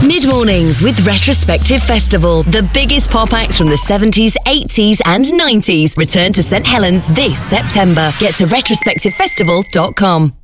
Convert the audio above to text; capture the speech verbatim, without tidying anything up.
Mid-mornings with Retrospective Festival. The biggest pop acts from the seventies, eighties and nineties return to St Helens this September. Get to retrospective festival dot com.